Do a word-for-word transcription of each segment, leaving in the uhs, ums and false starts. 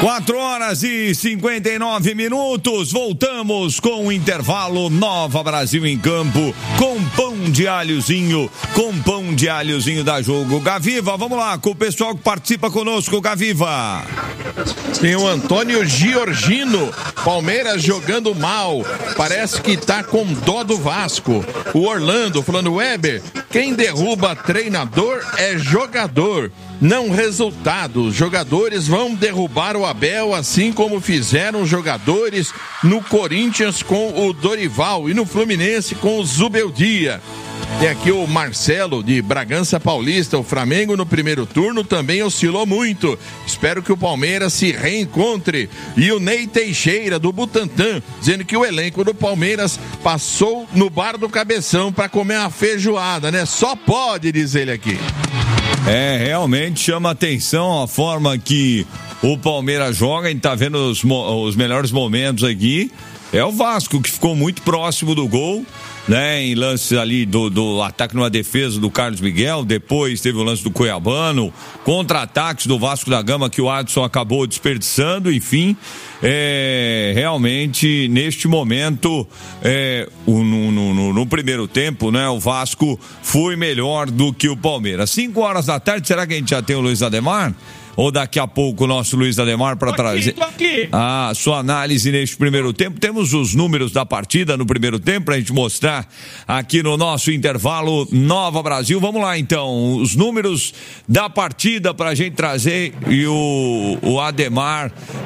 quatro horas e cinquenta e nove minutos, voltamos com o intervalo. Nova Brasil em campo, com pão de alhozinho, com pão de alhozinho da Jogo. Gaviva, vamos lá, com o pessoal que participa conosco, Gaviva. Tem o Antônio Giorgino, Palmeiras jogando mal, parece que tá com dó do Vasco. O Orlando falando, Weber, quem derruba treinador é jogador, não resultado. Os jogadores vão derrubar o Abel, assim como fizeram os jogadores no Corinthians com o Dorival e no Fluminense com o Zubeldia. Tem aqui o Marcelo de Bragança Paulista. O Flamengo no primeiro turno também oscilou muito. Espero que o Palmeiras se reencontre. E o Ney Teixeira do Butantã, dizendo que o elenco do Palmeiras passou no bar do Cabeção para comer uma feijoada, né? Só pode, diz ele aqui. É, realmente chama atenção a forma que o Palmeiras joga. A gente tá vendo os, os melhores momentos aqui. É o Vasco, que ficou muito próximo do gol, né, em lances ali do, do ataque numa defesa do Carlos Miguel. Depois teve o lance do Cuiabano, contra-ataques do Vasco da Gama que o Adson acabou desperdiçando. Enfim, é, realmente neste momento é, o, no, no, no primeiro tempo, né, o Vasco foi melhor do que o Palmeiras. Cinco horas da tarde, será que a gente já tem o Luiz Ademar? Ou daqui a pouco o nosso Luiz Ademar para trazer a sua análise neste primeiro tempo. Temos os números da partida no primeiro tempo para a gente mostrar aqui no nosso intervalo Nova Brasil. Vamos lá então, os números da partida para a gente trazer e o, o Ademar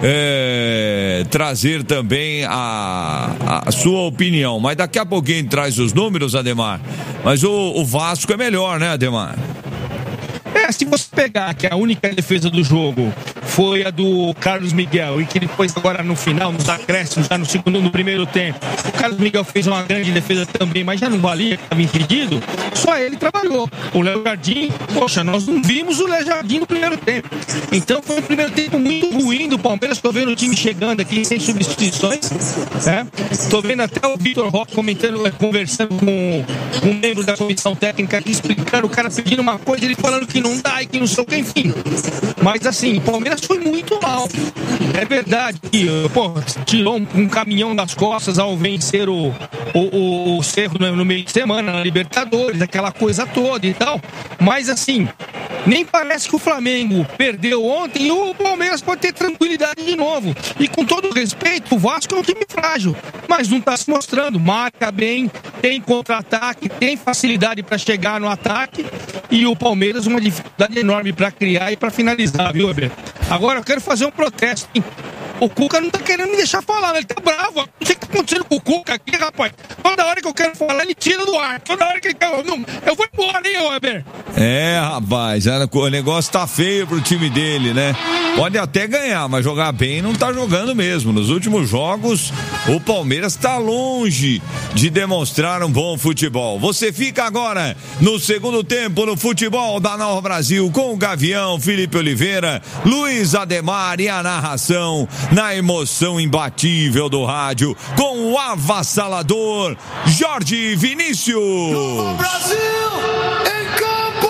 é, trazer também a, a sua opinião. Mas daqui a pouquinho a gente traz os números, Ademar. Mas o, o Vasco é melhor, né, Ademar? É, se você pegar que a única defesa do jogo foi a do Carlos Miguel e que depois agora no final, nos acréscimos, já no segundo, no primeiro tempo, o Carlos Miguel fez uma grande defesa também, mas já não valia, que estava impedido, só ele trabalhou. O Léo Jardim, poxa, nós não vimos o Léo Jardim no primeiro tempo. Então foi um primeiro tempo muito ruim do Palmeiras. Estou vendo o time chegando aqui sem substituições, né? Estou vendo até o Vitor Roque comentando, conversando com um membro da comissão técnica aqui, explicando, o cara pedindo uma coisa, ele falando que não dá e que não sei o que, enfim. Mas assim, o Palmeiras foi muito mal. É verdade que, pô, tirou um, um caminhão das costas ao vencer o, o, o, o Cerro no, no meio de semana, na Libertadores, aquela coisa toda e tal. Mas assim, nem parece que o Flamengo perdeu ontem e o Palmeiras pode ter tranquilidade de novo. E com todo respeito, o Vasco é um time frágil, mas não está se mostrando. Marca bem, tem contra-ataque, tem facilidade para chegar no ataque. E o Palmeiras uma dificuldade enorme para criar e para finalizar, viu, Weber? Agora eu quero fazer um protesto, hein? O Cuca não tá querendo me deixar falar, ele tá bravo. Não sei o que tá acontecendo com o Cuca aqui, rapaz. Toda hora que eu quero falar, ele tira do ar. Toda hora que ele quer. Não, eu vou embora, hein, Weber? É, rapaz, o negócio tá feio pro time dele, né? Pode até ganhar, mas jogar bem não tá jogando mesmo. Nos últimos jogos, o Palmeiras tá longe de demonstrar um bom futebol. Você fica agora no segundo tempo no futebol da Nova Brasil com o Gavião, Felipe Oliveira, Luiz Ademar e a narração na emoção imbatível do rádio com o avassalador Jorge Vinícius. Nova Brasil em campo!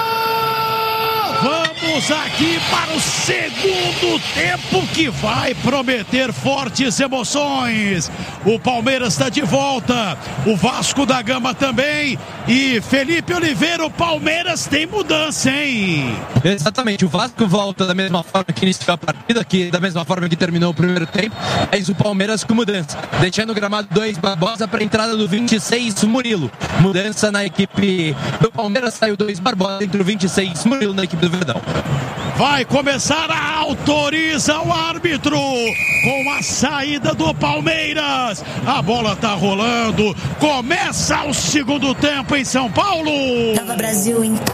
Vamos aqui para o segundo tempo que vai prometer fortes emoções. O Palmeiras está de volta, o Vasco da Gama também. E Felipe Oliveira, o Palmeiras tem mudança, hein? Exatamente, o Vasco volta da mesma forma que iniciou a partida, que da mesma forma que terminou o primeiro tempo, mas o Palmeiras com mudança, deixando o gramado dois Barbosa para a entrada do vinte e seis Murilo. Mudança na equipe do Palmeiras, saiu dois Barbosa, entre o vinte e seis Murilo na equipe do Verdão. Vai começar a autoriza o árbitro com a saída do Palmeiras. A bola tá rolando. Começa o segundo tempo em São Paulo. Nova Brasil em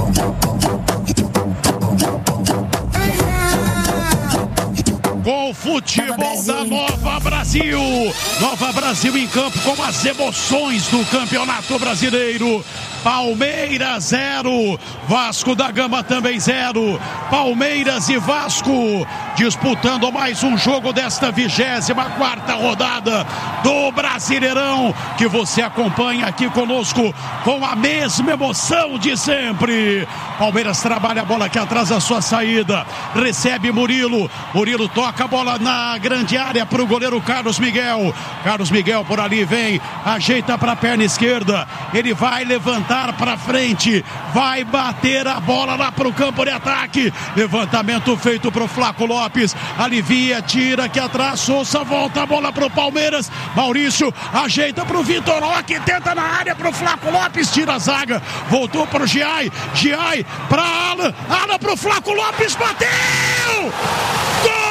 com o futebol Nova da Nova Brasil. Nova Brasil em campo com as emoções do Campeonato Brasileiro. Palmeiras zero, Vasco da Gama também zero. Palmeiras e Vasco disputando mais um jogo desta vigésima quarta rodada do Brasileirão, que você acompanha aqui conosco com a mesma emoção de sempre. Palmeiras trabalha a bola aqui atrás da sua saída, recebe Murilo, Murilo toca a bola na grande área para o goleiro Carlos Miguel, Carlos Miguel por ali vem, ajeita para a perna esquerda, ele vai levantar para frente, vai bater a bola lá para o campo de ataque, levantamento feito para o Flaco Lopes, alivia, tira aqui atrás, Souza volta a bola para o Palmeiras, Maurício ajeita para o Vitor Roque, tenta na área para o Flaco Lopes, tira a zaga, voltou para o Giai, Giai para Alan, Alan para o Flaco Lopes, bateu! Gol!